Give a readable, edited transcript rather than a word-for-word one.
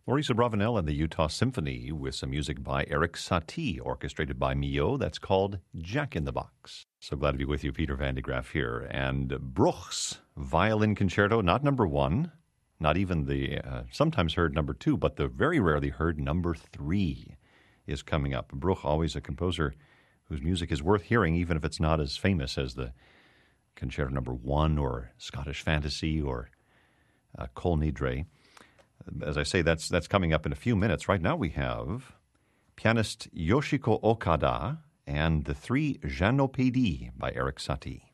Maurice Abravanel and the Utah Symphony with some music by Eric Satie, orchestrated by Mio. That's called Jack in the Box. So glad to be with you, Peter Van de Graaff here. And Bruch's Violin Concerto, not number one, not even the sometimes heard number two, but the very rarely heard number three is coming up. Bruch, always a composer whose music is worth hearing, even if it's not as famous as the Concerto number one or Scottish Fantasy or Kol Nidre. As I say, that's coming up in a few minutes. Right now we have pianist Yoshiko Okada and the Three Janopédies by Eric Satie.